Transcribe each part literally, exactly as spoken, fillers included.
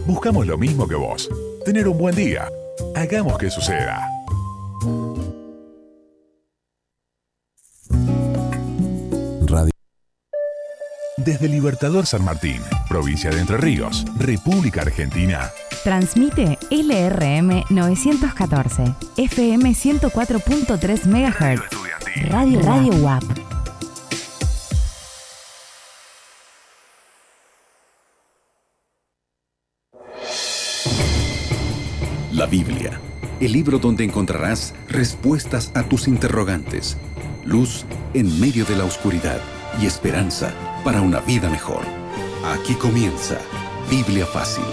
Buscamos lo mismo que vos. Tener un buen día. Hagamos que suceda. Radio. Desde Libertador San Martín, provincia de Entre Ríos, República Argentina. Transmite L R M novecientos catorce, F M ciento cuatro punto tres megahertz. Radio Radio U A P. La Biblia, el libro donde encontrarás respuestas a tus interrogantes, luz en medio de la oscuridad y esperanza para una vida mejor. Aquí comienza Biblia Fácil.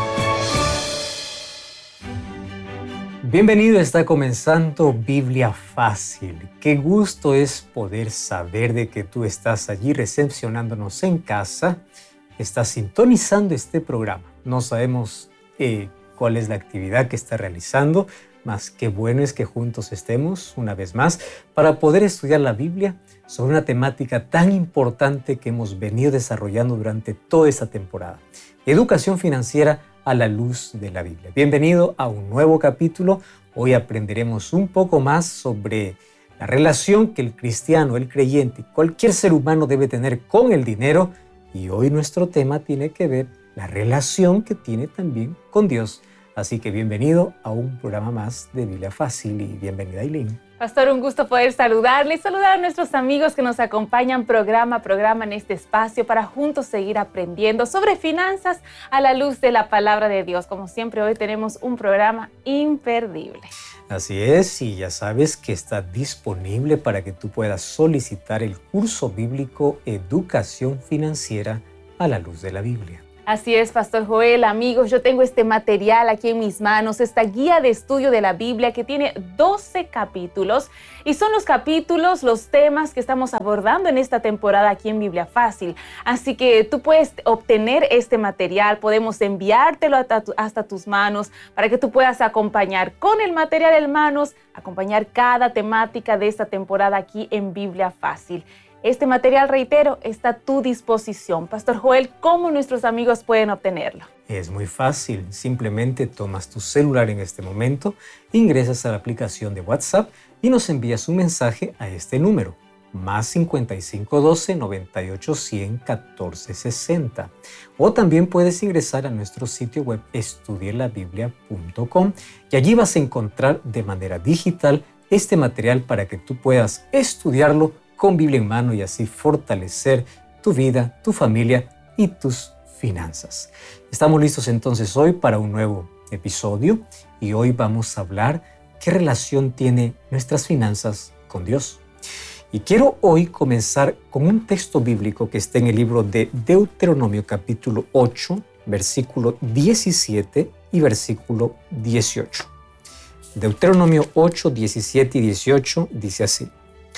Bienvenido, está comenzando Biblia Fácil. Qué gusto es poder saber de que tú estás allí recepcionándonos en casa, estás sintonizando este programa. No sabemos eh, cuál es la actividad que está realizando, mas qué bueno es que juntos estemos una vez más para poder estudiar la Biblia sobre una temática tan importante que hemos venido desarrollando durante toda esta temporada: educación financiera a la luz de la Biblia. Bienvenido a un nuevo capítulo. Hoy aprenderemos un poco más sobre la relación que el cristiano, el creyente, cualquier ser humano debe tener con el dinero. Y hoy nuestro tema tiene que ver la relación que tiene también con Dios. Así que bienvenido a un programa más de Biblia Fácil y bienvenida, Aileen. Pastor, un gusto poder saludarle y saludar a nuestros amigos que nos acompañan programa a programa en este espacio para juntos seguir aprendiendo sobre finanzas a la luz de la palabra de Dios. Como siempre, hoy tenemos un programa imperdible. Así es, y ya sabes que está disponible para que tú puedas solicitar el curso bíblico Educación Financiera a la luz de la Biblia. Así es, Pastor Joel, amigos, yo tengo este material aquí en mis manos, esta guía de estudio de la Biblia que tiene doce capítulos y son los capítulos, los temas que estamos abordando en esta temporada aquí en Biblia Fácil. Así que tú puedes obtener este material, podemos enviártelo hasta, tu, hasta tus manos para que tú puedas acompañar con el material en manos, acompañar cada temática de esta temporada aquí en Biblia Fácil. Este material, reitero, está a tu disposición. Pastor Joel, ¿cómo nuestros amigos pueden obtenerlo? Es muy fácil. Simplemente tomas tu celular en este momento, ingresas a la aplicación de WhatsApp y nos envías un mensaje a este número, más cincuenta y cinco doce, noventa y ocho, cien, catorce sesenta. O también puedes ingresar a nuestro sitio web estudie la biblia punto com y allí vas a encontrar de manera digital este material para que tú puedas estudiarlo con Biblia en mano y así fortalecer tu vida, tu familia y tus finanzas. Estamos listos entonces hoy para un nuevo episodio y hoy vamos a hablar qué relación tiene nuestras finanzas con Dios. Y quiero hoy comenzar con un texto bíblico que está en el libro de Deuteronomio capítulo ocho, versículo diecisiete y versículo dieciocho. Deuteronomio ocho, diecisiete y dieciocho dice así: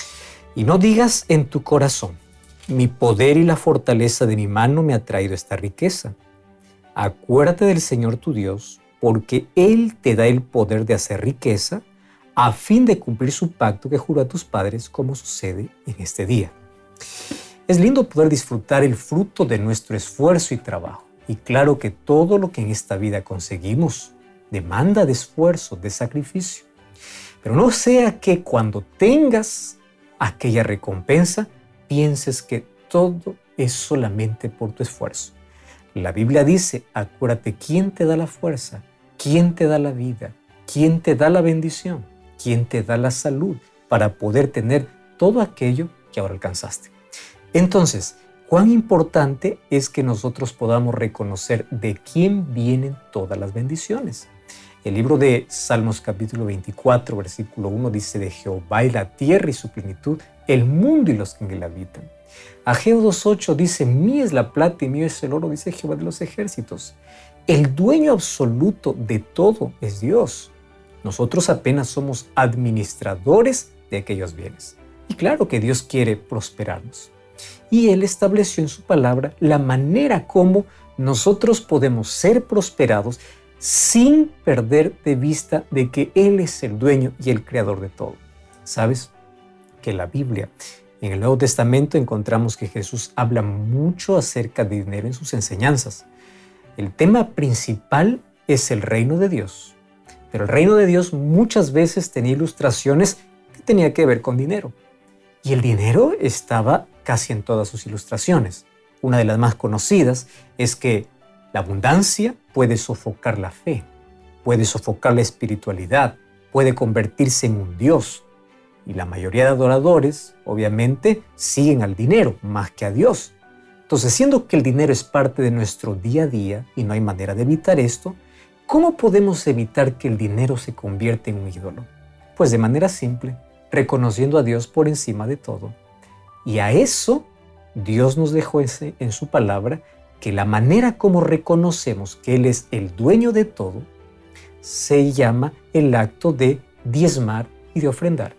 Y no digas en tu corazón, mi poder y la fortaleza de mi mano me ha traído esta riqueza. Acuérdate del Señor tu Dios, porque Él te da el poder de hacer riqueza, a fin de cumplir su pacto que juró a tus padres, como sucede en este día. Es lindo poder disfrutar el fruto de nuestro esfuerzo y trabajo. Y claro que todo lo que en esta vida conseguimos demanda de esfuerzo, de sacrificio. Pero no sea que cuando tengas aquella recompensa, pienses que todo es solamente por tu esfuerzo. La Biblia dice, acuérdate quién te da la fuerza, quién te da la vida, quién te da la bendición, quién te da la salud para poder tener todo aquello que ahora alcanzaste. Entonces, cuán importante es que nosotros podamos reconocer de quién vienen todas las bendiciones. El libro de Salmos capítulo veinticuatro, versículo uno dice: de Jehová y la tierra y su plenitud, el mundo y los que en él habitan. Ageo dos ocho dice: mía es la plata y mío es el oro, dice Jehová de los ejércitos. El dueño absoluto de todo es Dios. Nosotros apenas somos administradores de aquellos bienes. Y claro que Dios quiere prosperarnos. Y Él estableció en su palabra la manera como nosotros podemos ser prosperados sin perder de vista de que Él es el dueño y el creador de todo. ¿Sabes? Que la Biblia, en el Nuevo Testamento, encontramos que Jesús habla mucho acerca de dinero en sus enseñanzas. El tema principal es el reino de Dios. Pero el reino de Dios muchas veces tenía ilustraciones que tenían que ver con dinero. Y el dinero estaba casi en todas sus ilustraciones. Una de las más conocidas es que la abundancia puede sofocar la fe, puede sofocar la espiritualidad, puede convertirse en un Dios. Y la mayoría de adoradores, obviamente, siguen al dinero más que a Dios. Entonces, siendo que el dinero es parte de nuestro día a día y no hay manera de evitar esto, ¿cómo podemos evitar que el dinero se convierta en un ídolo? Pues de manera simple, reconociendo a Dios por encima de todo. Y a eso Dios nos dejó ese, en su palabra, que la manera como reconocemos que Él es el dueño de todo, se llama el acto de diezmar y de ofrendar.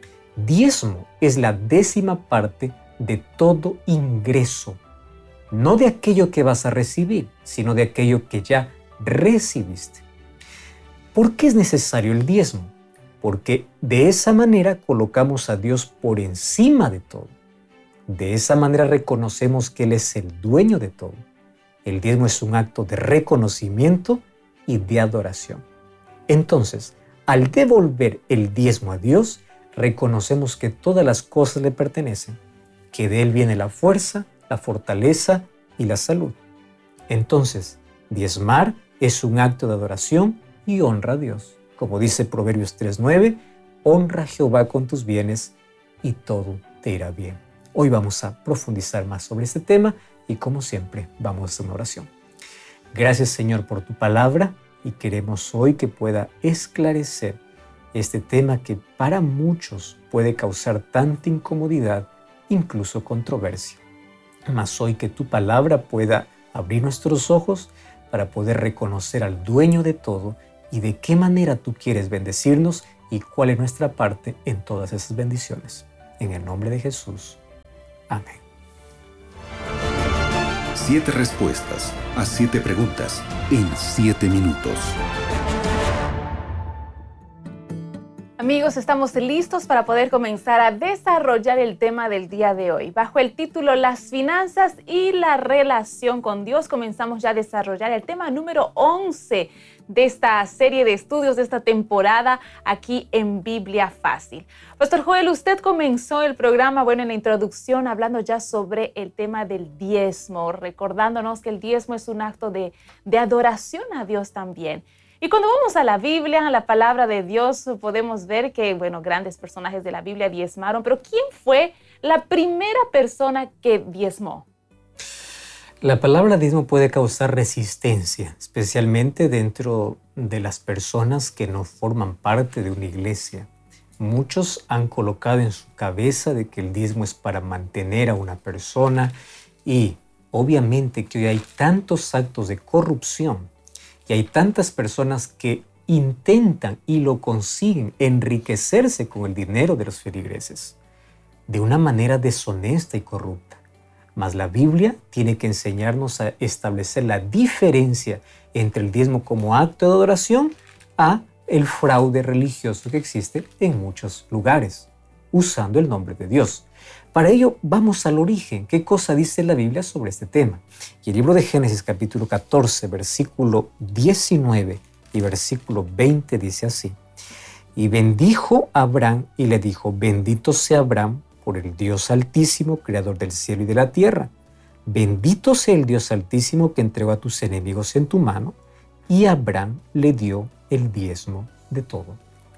Diezmo es la décima parte de todo ingreso, no de aquello que vas a recibir, sino de aquello que ya recibiste. ¿Por qué es necesario el diezmo? Porque de esa manera colocamos a Dios por encima de todo. De esa manera reconocemos que Él es el dueño de todo. El diezmo es un acto de reconocimiento y de adoración. Entonces, al devolver el diezmo a Dios, reconocemos que todas las cosas le pertenecen, que de Él viene la fuerza, la fortaleza y la salud. Entonces, diezmar es un acto de adoración y honra a Dios. Como dice Proverbios tres nueve, honra a Jehová con tus bienes y todo te irá bien. Hoy vamos a profundizar más sobre este tema y como siempre vamos a hacer una oración. Gracias Señor por tu palabra y queremos hoy que pueda esclarecer este tema que para muchos puede causar tanta incomodidad, incluso controversia. Mas hoy que tu palabra pueda abrir nuestros ojos para poder reconocer al dueño de todo y de qué manera tú quieres bendecirnos y cuál es nuestra parte en todas esas bendiciones. En el nombre de Jesús. Amén. Siete respuestas a siete preguntas en siete minutos. Amigos, estamos listos para poder comenzar a desarrollar el tema del día de hoy. Bajo el título Las finanzas y la relación con Dios, comenzamos ya a desarrollar el tema número once de esta serie de estudios, de esta temporada aquí en Biblia Fácil. Pastor Joel, usted comenzó el programa, bueno, en la introducción, hablando ya sobre el tema del diezmo, recordándonos que el diezmo es un acto de, de adoración a Dios también. Y cuando vamos a la Biblia, a la palabra de Dios, podemos ver que, bueno, grandes personajes de la Biblia diezmaron, pero ¿quién fue la primera persona que diezmó? La palabra diezmo puede causar resistencia, especialmente dentro de las personas que no forman parte de una iglesia. Muchos han colocado en su cabeza de que el diezmo es para mantener a una persona y obviamente que hoy hay tantos actos de corrupción y hay tantas personas que intentan y lo consiguen enriquecerse con el dinero de los feligreses de una manera deshonesta y corrupta. Mas la Biblia tiene que enseñarnos a establecer la diferencia entre el diezmo como acto de adoración a el fraude religioso que existe en muchos lugares, usando el nombre de Dios. Para ello, vamos al origen. ¿Qué cosa dice la Biblia sobre este tema? Y el libro de Génesis, capítulo catorce, versículo diecinueve y versículo veinte dice así. Y bendijo a Abraham y le dijo, bendito sea Abraham por el Dios Altísimo, creador del cielo y de la tierra. Bendito sea el Dios Altísimo que entregó a tus enemigos en tu mano. Y Abraham le dio el diezmo de todo.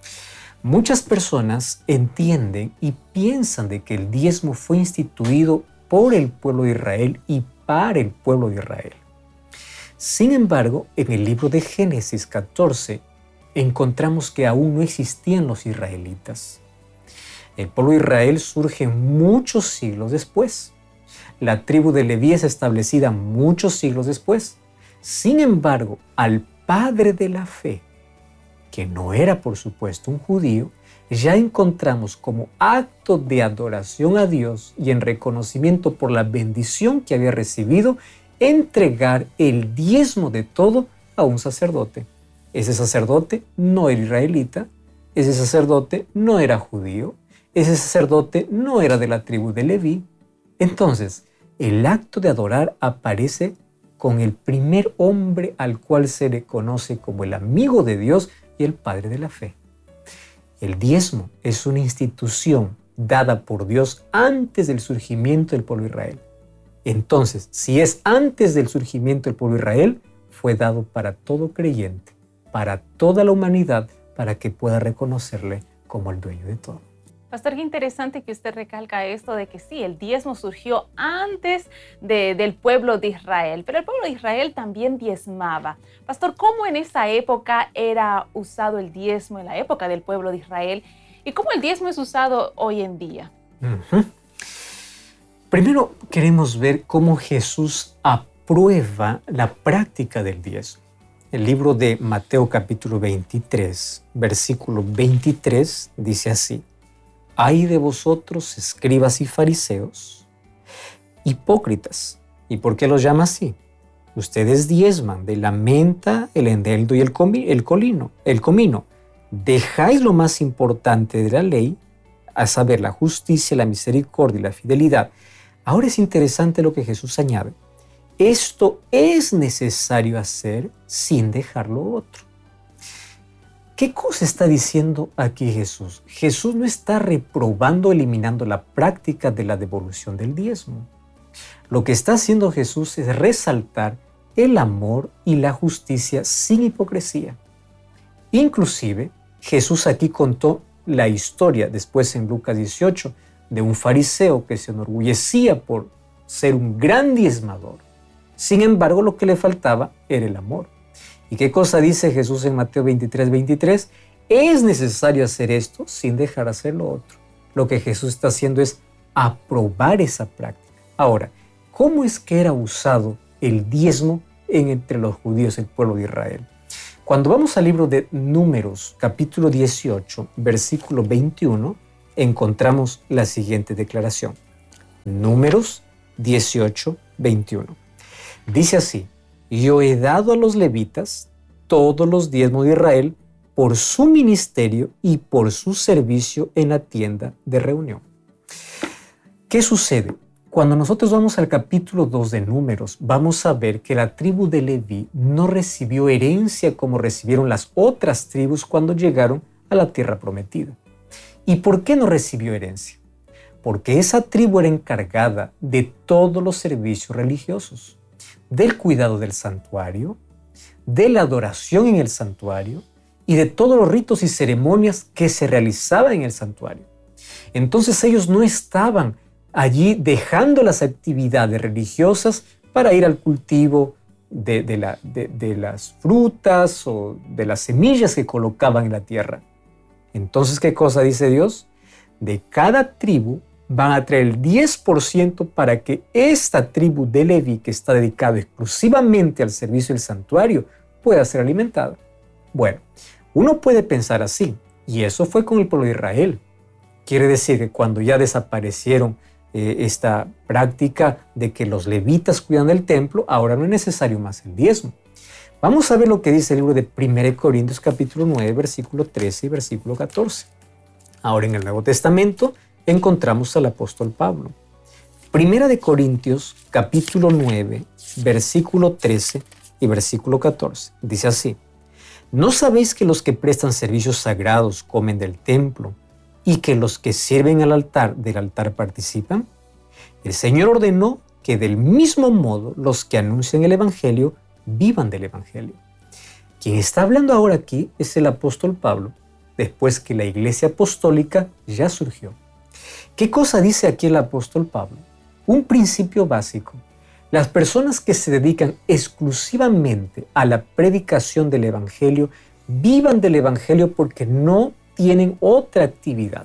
Muchas personas entienden y piensan de que el diezmo fue instituido por el pueblo de Israel y para el pueblo de Israel. Sin embargo, en el libro de Génesis catorce encontramos que aún no existían los israelitas. El pueblo de Israel surge muchos siglos después. La tribu de Leví es establecida muchos siglos después. Sin embargo, al padre de la fe, que no era por supuesto un judío, ya encontramos como acto de adoración a Dios y en reconocimiento por la bendición que había recibido, entregar el diezmo de todo a un sacerdote. Ese sacerdote no era israelita, ese sacerdote no era judío, ese sacerdote no era de la tribu de Leví. Entonces, el acto de adorar aparece con el primer hombre al cual se le conoce como el amigo de Dios y el padre de la fe. El diezmo es una institución dada por Dios antes del surgimiento del pueblo de Israel. Entonces, si es antes del surgimiento del pueblo de Israel, fue dado para todo creyente, para toda la humanidad, para que pueda reconocerle como el dueño de todo. Pastor, qué interesante que usted recalca esto de que sí, el diezmo surgió antes de, del pueblo de Israel, pero el pueblo de Israel también diezmaba. Pastor, ¿cómo en esa época era usado el diezmo, en la época del pueblo de Israel, y cómo el diezmo es usado hoy en día? Uh-huh. Primero queremos ver cómo Jesús aprueba la práctica del diezmo. El libro de Mateo capítulo veintitrés, versículo veintitrés, dice así: «Ay de vosotros, escribas y fariseos, hipócritas». ¿Y por qué los llama así? Ustedes diezman de la menta, el eneldo y el, comi, el, colino, el comino. Dejáis lo más importante de la ley, a saber, la justicia, la misericordia y la fidelidad. Ahora es interesante lo que Jesús añade. Esto es necesario hacer sin dejar lo otro. ¿Qué cosa está diciendo aquí Jesús? Jesús no está reprobando, eliminando la práctica de la devolución del diezmo. Lo que está haciendo Jesús es resaltar el amor y la justicia sin hipocresía. Inclusive, Jesús aquí contó la historia, después en Lucas dieciocho, de un fariseo que se enorgullecía por ser un gran diezmador. Sin embargo, lo que le faltaba era el amor. ¿Y qué cosa dice Jesús en Mateo veintitrés, veintitrés? Es necesario hacer esto sin dejar hacer lo otro. Lo que Jesús está haciendo es aprobar esa práctica. Ahora, ¿cómo es que era usado el diezmo en, entre los judíos, el pueblo de Israel? Cuando vamos al libro de Números, capítulo dieciocho, versículo veintiuno, encontramos la siguiente declaración. Números dieciocho, veintiuno. Dice así: «Yo he dado a los levitas todos los diezmos de Israel por su ministerio y por su servicio en la tienda de reunión». ¿Qué sucede? Cuando nosotros vamos al capítulo dos de Números, vamos a ver que la tribu de Leví no recibió herencia como recibieron las otras tribus cuando llegaron a la tierra prometida. ¿Y por qué no recibió herencia? Porque esa tribu era encargada de todos los servicios religiosos, del cuidado del santuario, de la adoración en el santuario y de todos los ritos y ceremonias que se realizaban en el santuario. Entonces ellos no estaban allí dejando las actividades religiosas para ir al cultivo de, de, la, de, de las frutas o de las semillas que colocaban en la tierra. Entonces, ¿qué cosa dice Dios? De cada tribu van a traer el diez por ciento para que esta tribu de Leví, que está dedicada exclusivamente al servicio del santuario, pueda ser alimentada. Bueno, uno puede pensar así, y eso fue con el pueblo de Israel. Quiere decir que cuando ya desaparecieron eh, esta práctica de que los levitas cuidan del templo, ahora no es necesario más el diezmo. Vamos a ver lo que dice el libro de primera de Corintios capítulo nueve, versículo trece y versículo catorce. Ahora en el Nuevo Testamento encontramos al apóstol Pablo. Primera de Corintios capítulo nueve, versículo trece y versículo catorce. Dice así: ¿no sabéis que los que prestan servicios sagrados comen del templo y que los que sirven al altar del altar participan? El Señor ordenó que del mismo modo los que anuncian el evangelio vivan del evangelio. Quien está hablando ahora aquí es el apóstol Pablo, después que la iglesia apostólica ya surgió. ¿Qué cosa dice aquí el apóstol Pablo? Un principio básico. Las personas que se dedican exclusivamente a la predicación del evangelio vivan del evangelio porque no tienen otra actividad.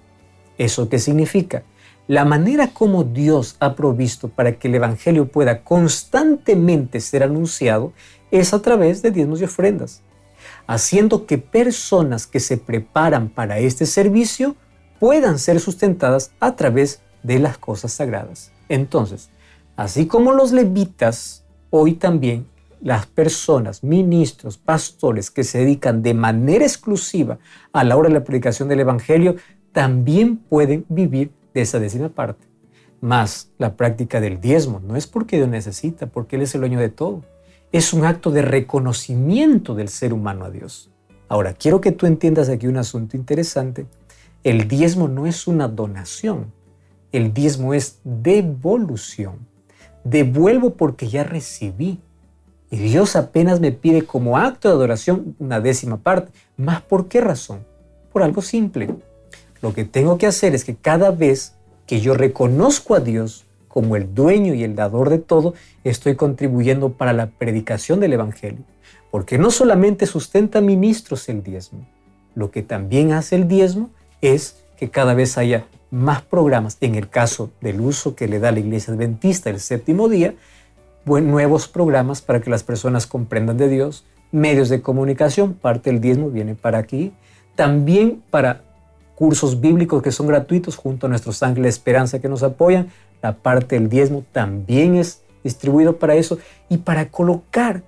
¿Eso qué significa? La manera como Dios ha provisto para que el evangelio pueda constantemente ser anunciado es a través de diezmos y ofrendas, haciendo que personas que se preparan para este servicio puedan ser sustentadas a través de las cosas sagradas. Entonces, así como los levitas, hoy también las personas, ministros, pastores que se dedican de manera exclusiva a la hora de la predicación del evangelio, también pueden vivir de esa décima parte. Más la práctica del diezmo no es porque Dios necesita, porque Él es el dueño de todo. Es un acto de reconocimiento del ser humano a Dios. Ahora, quiero que tú entiendas aquí un asunto interesante. El diezmo no es una donación. El diezmo es devolución. Devuelvo porque ya recibí. Y Dios apenas me pide como acto de adoración una décima parte. ¿Más por qué razón? Por algo simple. Lo que tengo que hacer es que cada vez que yo reconozco a Dios como el dueño y el dador de todo, estoy contribuyendo para la predicación del Evangelio. Porque no solamente sustenta ministros el diezmo, lo que también hace el diezmo es que cada vez haya más programas, en el caso del uso que le da la Iglesia Adventista el séptimo día, buen, nuevos programas para que las personas comprendan de Dios, medios de comunicación, parte del diezmo viene para aquí, también para cursos bíblicos que son gratuitos junto a nuestros ángeles de esperanza que nos apoyan, la parte del diezmo también es distribuido para eso y para colocar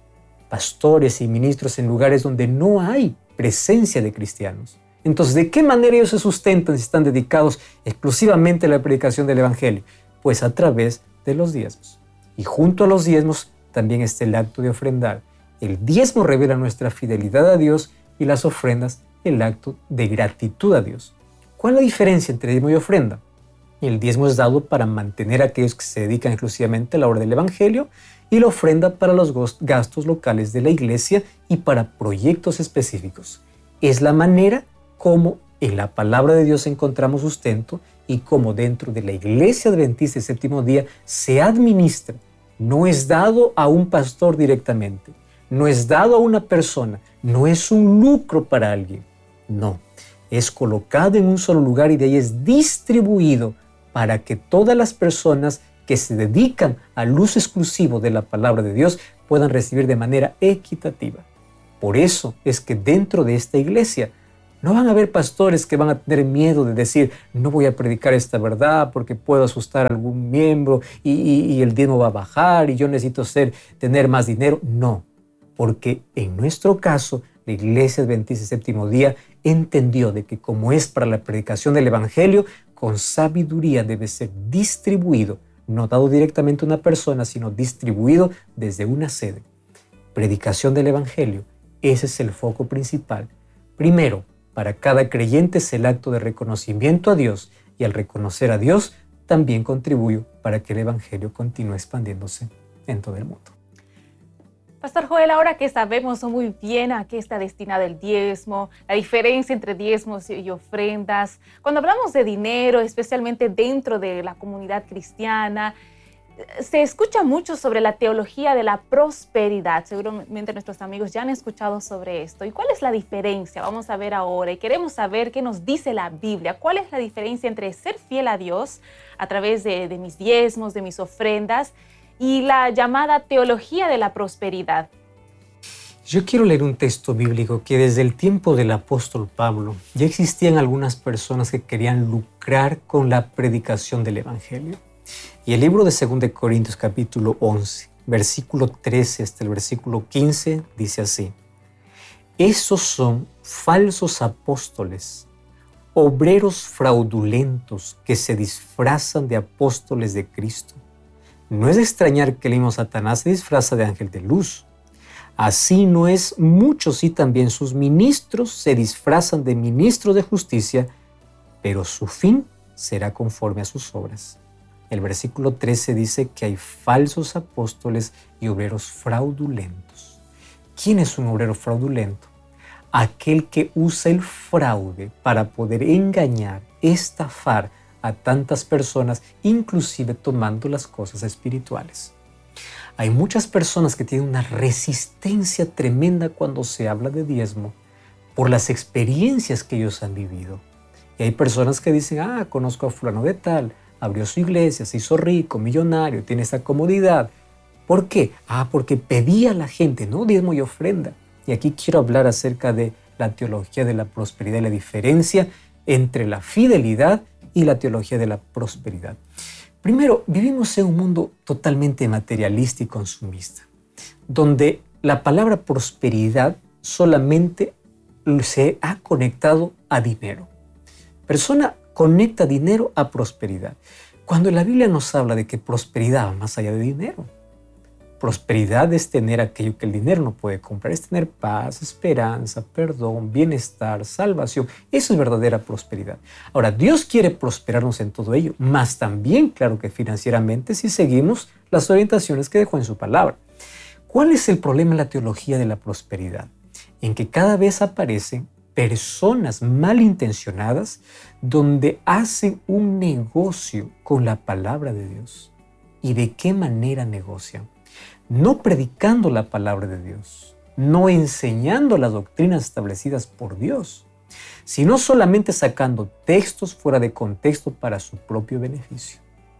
pastores y ministros en lugares donde no hay presencia de cristianos. Entonces, ¿de qué manera ellos se sustentan si están dedicados exclusivamente a la predicación del Evangelio? Pues a través de los diezmos. Y junto a los diezmos también está el acto de ofrendar. El diezmo revela nuestra fidelidad a Dios y las ofrendas el acto de gratitud a Dios. ¿Cuál es la diferencia entre diezmo y ofrenda? El diezmo es dado para mantener a aquellos que se dedican exclusivamente a la obra del Evangelio y la ofrenda para los gastos locales de la iglesia y para proyectos específicos. Es la manera como en la palabra de Dios encontramos sustento y como dentro de la Iglesia Adventista del Séptimo Día se administra. No es dado a un pastor directamente, no es dado a una persona, no es un lucro para alguien. No, es colocado en un solo lugar y de ahí es distribuido para que todas las personas que se dedican al uso exclusivo de la palabra de Dios puedan recibir de manera equitativa. Por eso es que dentro de esta iglesia no van a haber pastores que van a tener miedo de decir no voy a predicar esta verdad porque puedo asustar a algún miembro y, y, y el diezmo va a bajar y yo necesito ser, tener más dinero. No, porque en nuestro caso la Iglesia Adventista del Séptimo Día entendió de que como es para la predicación del Evangelio, con sabiduría debe ser distribuido, no dado directamente a una persona, sino distribuido desde una sede. Predicación del Evangelio, ese es el foco principal. Primero, para cada creyente es el acto de reconocimiento a Dios y al reconocer a Dios también contribuyo para que el Evangelio continúe expandiéndose en todo el mundo. Pastor Joel, ahora que sabemos muy bien a qué está destinado el diezmo, la diferencia entre diezmos y ofrendas, cuando hablamos de dinero, especialmente dentro de la comunidad cristiana, se escucha mucho sobre la teología de la prosperidad. Seguramente nuestros amigos ya han escuchado sobre esto. ¿Y cuál es la diferencia? Vamos a ver ahora y queremos saber qué nos dice la Biblia. ¿Cuál es la diferencia entre ser fiel a Dios a través de, de mis diezmos, de mis ofrendas, y la llamada teología de la prosperidad? Yo quiero leer un texto bíblico que desde el tiempo del apóstol Pablo ya existían algunas personas que querían lucrar con la predicación del Evangelio. Y el libro de segunda de Corintios capítulo once, versículo trece hasta el versículo quince dice así: esos son falsos apóstoles, obreros fraudulentos que se disfrazan de apóstoles de Cristo. No es de extrañar que el mismo Satanás se disfraza de ángel de luz. Así no es muchos y también sus ministros se disfrazan de ministros de justicia, pero su fin será conforme a sus obras. El versículo trece dice que hay falsos apóstoles y obreros fraudulentos. ¿Quién es un obrero fraudulento? Aquel que usa el fraude para poder engañar, estafar a tantas personas, inclusive tomando las cosas espirituales. Hay muchas personas que tienen una resistencia tremenda cuando se habla de diezmo por las experiencias que ellos han vivido. Y hay personas que dicen, ah, conozco a fulano de tal, abrió su iglesia, se hizo rico, millonario, tiene esa comodidad. ¿Por qué? Ah, porque pedía a la gente, no diezmo y ofrenda. Y aquí quiero hablar acerca de la teología de la prosperidad y la diferencia entre la fidelidad y la teología de la prosperidad. Primero, vivimos en un mundo totalmente materialista y consumista, donde la palabra prosperidad solamente se ha conectado a dinero. Persona conecta dinero a prosperidad. Cuando la Biblia nos habla de que prosperidad va más allá de dinero. Prosperidad es tener aquello que el dinero no puede comprar, es tener paz, esperanza, perdón, bienestar, salvación. Eso es verdadera prosperidad. Ahora, Dios quiere prosperarnos en todo ello, más también, claro que financieramente, si seguimos las orientaciones que dejó en su palabra. ¿Cuál es el problema en la teología de la prosperidad? En que cada vez aparecen personas malintencionadas donde hacen un negocio con la palabra de Dios. ¿Y de qué manera negocian? No predicando la palabra de Dios, no enseñando las doctrinas establecidas por Dios, sino solamente sacando textos fuera de contexto para su propio beneficio.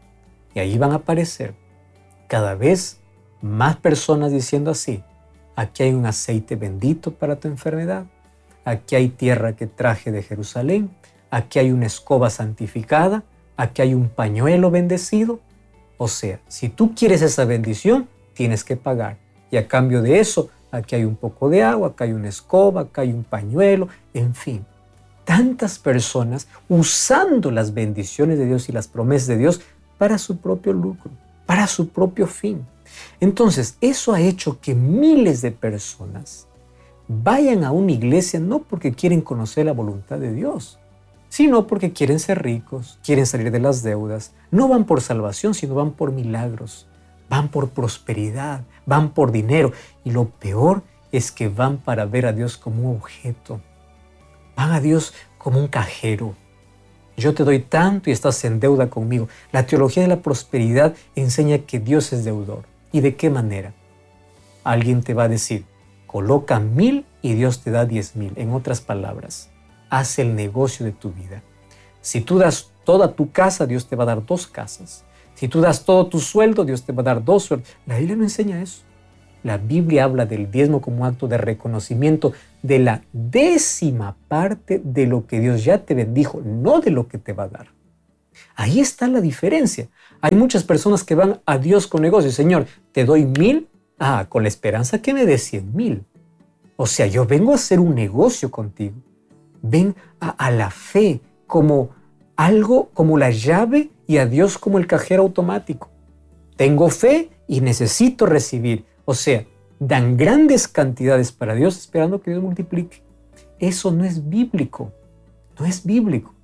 Y ahí van a aparecer cada vez más personas diciendo así: aquí hay un aceite bendito para tu enfermedad, aquí hay tierra que traje de Jerusalén, aquí hay una escoba santificada, aquí hay un pañuelo bendecido. O sea, si tú quieres esa bendición, tienes que pagar. Y a cambio de eso, aquí hay un poco de agua, acá hay una escoba, acá hay un pañuelo, en fin. Tantas personas usando las bendiciones de Dios y las promesas de Dios para su propio lucro, para su propio fin. Entonces, eso ha hecho que miles de personas vayan a una iglesia no porque quieren conocer la voluntad de Dios, sino porque quieren ser ricos, quieren salir de las deudas. No van por salvación, sino van por milagros. Van por prosperidad, van por dinero. Y lo peor es que van para ver a Dios como un objeto. Van a Dios como un cajero. Yo te doy tanto y estás en deuda conmigo. La teología de la prosperidad enseña que Dios es deudor. ¿Y de qué manera? Alguien te va a decir: coloca mil y Dios te da diez mil. En otras palabras, haz el negocio de tu vida. Si tú das toda tu casa, Dios te va a dar dos casas. Si tú das todo tu sueldo, Dios te va a dar dos sueldos. La Biblia no enseña eso. La Biblia habla del diezmo como acto de reconocimiento de la décima parte de lo que Dios ya te bendijo, no de lo que te va a dar. Ahí está la diferencia. Hay muchas personas que van a Dios con negocios. Señor, te doy mil, ah, con la esperanza que me des cien mil. O sea, yo vengo a hacer un negocio contigo. Ven a, a la fe como algo, como la llave, y a Dios como el cajero automático. Tengo fe y necesito recibir. O sea, dan grandes cantidades para Dios esperando que Dios multiplique. Eso no es bíblico. No es bíblico.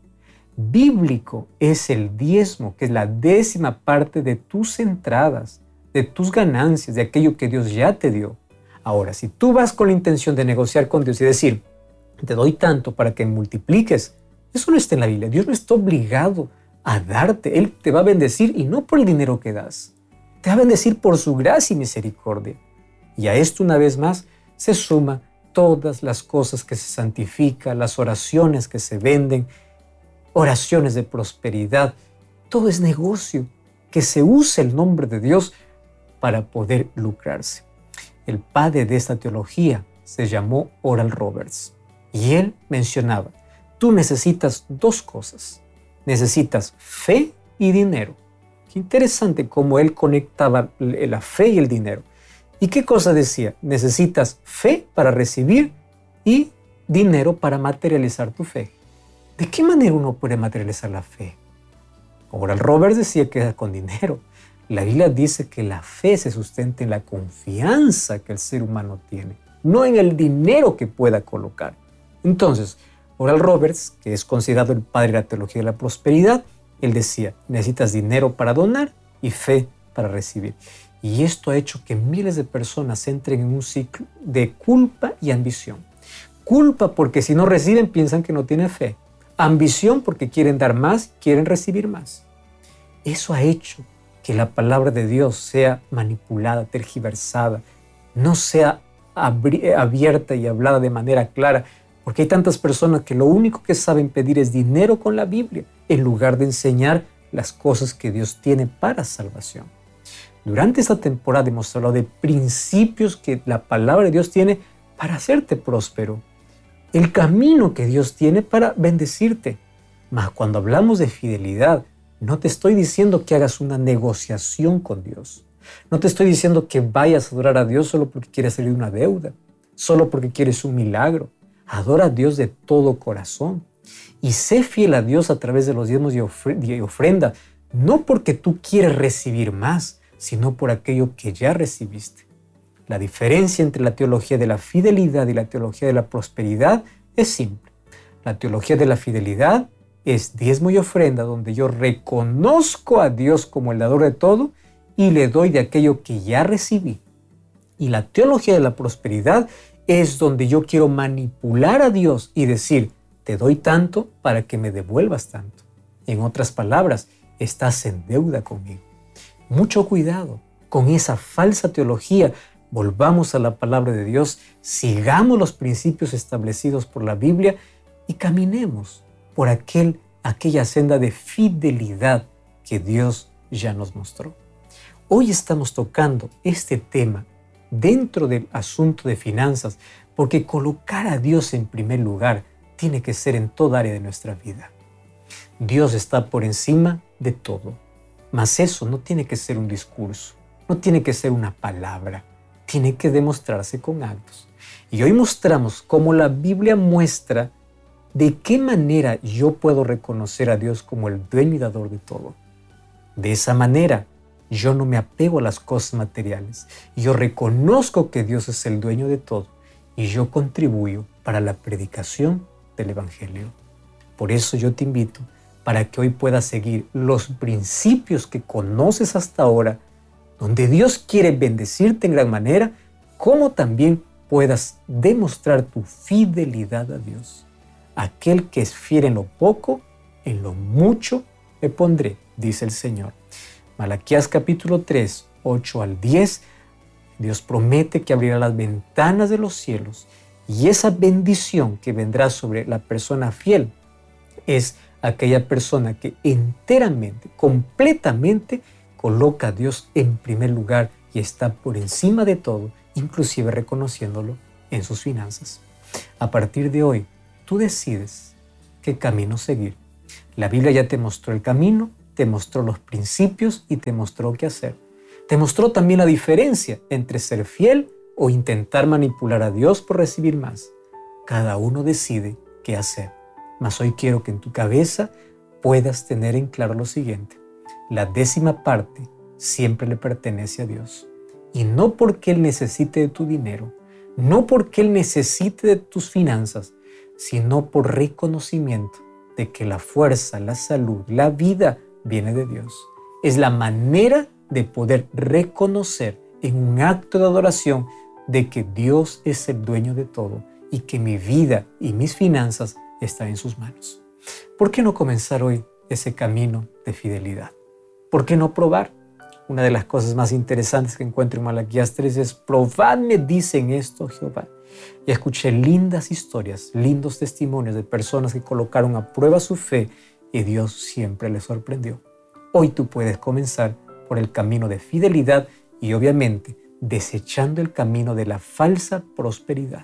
Bíblico es el diezmo, que es la décima parte de tus entradas, de tus ganancias, de aquello que Dios ya te dio. Ahora, si tú vas con la intención de negociar con Dios y decir: te doy tanto para que multipliques, eso no está en la Biblia. Dios no está obligado a darte. Él te va a bendecir, y no por el dinero que das. Te va a bendecir por su gracia y misericordia. Y a esto, una vez más, se suman todas las cosas que se santifican, las oraciones que se venden, oraciones de prosperidad. Todo es negocio, que se use el nombre de Dios para poder lucrarse. El padre de esta teología se llamó Oral Roberts, y él mencionaba: tú necesitas dos cosas. Necesitas fe y dinero. Qué interesante cómo él conectaba la fe y el dinero. ¿Y qué cosa decía? Necesitas fe para recibir y dinero para materializar tu fe. ¿De qué manera uno puede materializar la fe? Oral Roberts decía que era con dinero. La Biblia dice que la fe se sustenta en la confianza que el ser humano tiene, no en el dinero que pueda colocar. Entonces, Oral Roberts, que es considerado el padre de la teología de la prosperidad, él decía: necesitas dinero para donar y fe para recibir. Y esto ha hecho que miles de personas entren en un ciclo de culpa y ambición. Culpa porque si no reciben piensan que no tienen fe. Ambición porque quieren dar más, quieren recibir más. Eso ha hecho que la palabra de Dios sea manipulada, tergiversada, no sea abierta y hablada de manera clara. Porque hay tantas personas que lo único que saben pedir es dinero con la Biblia, en lugar de enseñar las cosas que Dios tiene para salvación. Durante esta temporada hemos hablado de principios que la palabra de Dios tiene para hacerte próspero. El camino que Dios tiene para bendecirte. Mas cuando hablamos de fidelidad, no te estoy diciendo que hagas una negociación con Dios. No te estoy diciendo que vayas a adorar a Dios solo porque quieres salir de una deuda, solo porque quieres un milagro. Adora a Dios de todo corazón y sé fiel a Dios a través de los diezmos y ofrenda, no porque tú quieres recibir más, sino por aquello que ya recibiste. La diferencia entre la teología de la fidelidad y la teología de la prosperidad es simple. La teología de la fidelidad es diezmo y ofrenda, donde yo reconozco a Dios como el dador de todo y le doy de aquello que ya recibí. Y la teología de la prosperidad es donde yo quiero manipular a Dios y decir, te doy tanto para que me devuelvas tanto. En otras palabras, estás en deuda conmigo. Mucho cuidado con esa falsa teología. Volvamos a la palabra de Dios, sigamos los principios establecidos por la Biblia y caminemos por aquel, aquella senda de fidelidad que Dios ya nos mostró. Hoy estamos tocando este tema dentro del asunto de finanzas, porque colocar a Dios en primer lugar tiene que ser en toda área de nuestra vida. Dios está por encima de todo, mas eso no tiene que ser un discurso, no tiene que ser una palabra, tiene que demostrarse con actos. Y hoy mostramos cómo la Biblia muestra de qué manera yo puedo reconocer a Dios como el dueño y dador de todo. De esa manera, yo no me apego a las cosas materiales. Yo reconozco que Dios es el dueño de todo y yo contribuyo para la predicación del Evangelio. Por eso yo te invito para que hoy puedas seguir los principios que conoces hasta ahora, donde Dios quiere bendecirte en gran manera, como también puedas demostrar tu fidelidad a Dios. Aquel que es fiel en lo poco, en lo mucho me pondré, dice el Señor. Malaquías capítulo tres, ocho al diez, Dios promete que abrirá las ventanas de los cielos y esa bendición que vendrá sobre la persona fiel es aquella persona que enteramente, completamente coloca a Dios en primer lugar y está por encima de todo, inclusive reconociéndolo en sus finanzas. A partir de hoy, tú decides qué camino seguir. La Biblia ya te mostró el camino, te mostró los principios y te mostró qué hacer. Te mostró también la diferencia entre ser fiel o intentar manipular a Dios por recibir más. Cada uno decide qué hacer. Mas hoy quiero que en tu cabeza puedas tener en claro lo siguiente. La décima parte siempre le pertenece a Dios. Y no porque Él necesite de tu dinero, no porque Él necesite de tus finanzas, sino por reconocimiento de que la fuerza, la salud, la vida viene de Dios. Es la manera de poder reconocer en un acto de adoración de que Dios es el dueño de todo y que mi vida y mis finanzas están en sus manos. ¿Por qué no comenzar hoy ese camino de fidelidad? ¿Por qué no probar? Una de las cosas más interesantes que encuentro en Malaquías tres es: probadme, dicen esto Jehová. Y escuché lindas historias, lindos testimonios de personas que colocaron a prueba su fe y Dios siempre les sorprendió. Hoy tú puedes comenzar por el camino de fidelidad y obviamente desechando el camino de la falsa prosperidad.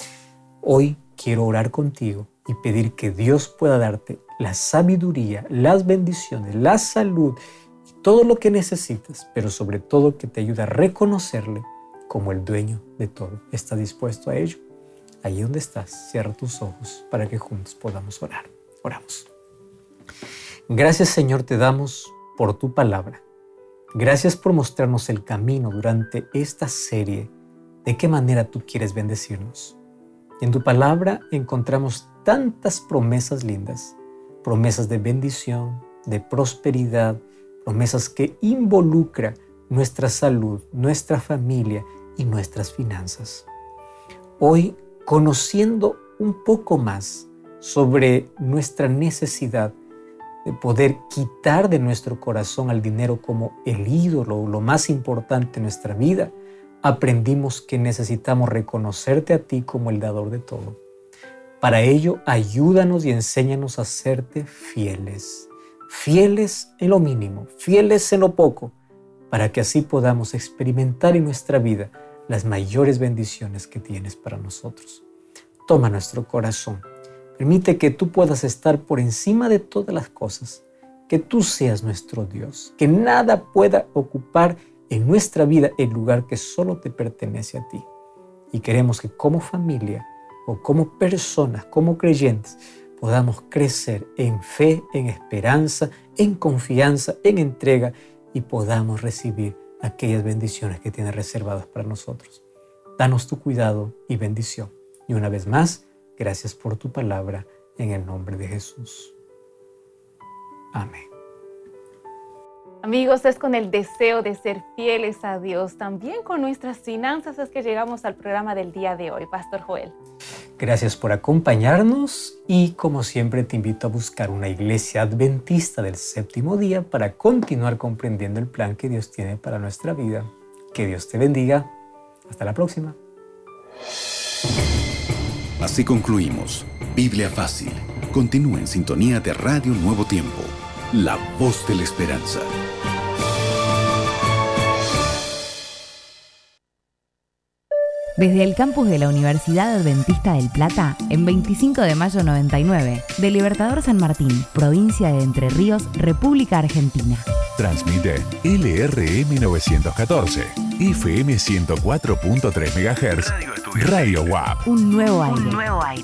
Hoy quiero orar contigo y pedir que Dios pueda darte la sabiduría, las bendiciones, la salud y todo lo que necesitas, pero sobre todo que te ayude a reconocerle como el dueño de todo. ¿Estás dispuesto a ello? Allí donde estás, cierra tus ojos para que juntos podamos orar. Oramos. Gracias, Señor, te damos por tu palabra. Gracias por mostrarnos el camino durante esta serie, de qué manera tú quieres bendecirnos. En tu palabra encontramos tantas promesas lindas, promesas de bendición, de prosperidad, promesas que involucran nuestra salud, nuestra familia y nuestras finanzas. Hoy, conociendo un poco más sobre nuestra necesidad de poder quitar de nuestro corazón al dinero como el ídolo, lo más importante en nuestra vida, aprendimos que necesitamos reconocerte a ti como el dador de todo. Para ello, ayúdanos y enséñanos a serte fieles. Fieles en lo mínimo, fieles en lo poco, para que así podamos experimentar en nuestra vida las mayores bendiciones que tienes para nosotros. Toma nuestro corazón. Permite que tú puedas estar por encima de todas las cosas, que tú seas nuestro Dios, que nada pueda ocupar en nuestra vida el lugar que solo te pertenece a ti. Y queremos que como familia o como personas, como creyentes, podamos crecer en fe, en esperanza, en confianza, en entrega y podamos recibir aquellas bendiciones que tienes reservadas para nosotros. Danos tu cuidado y bendición. Y una vez más, gracias por tu palabra en el nombre de Jesús. Amén. Amigos, es con el deseo de ser fieles a Dios, también con nuestras finanzas, es que llegamos al programa del día de hoy. Pastor Joel. Gracias por acompañarnos y como siempre te invito a buscar una iglesia adventista del séptimo día para continuar comprendiendo el plan que Dios tiene para nuestra vida. Que Dios te bendiga. Hasta la próxima. Así concluimos Biblia Fácil. Continúa en sintonía de Radio Nuevo Tiempo, la voz de la esperanza. Desde el campus de la Universidad Adventista del Plata, en veinticinco de mayo noventa y nueve, de Libertador San Martín, provincia de Entre Ríos, República Argentina. Transmite L R M novecientos catorce, F M ciento cuatro punto tres megahertz, Radio W A P. Un nuevo aire. Un nuevo aire.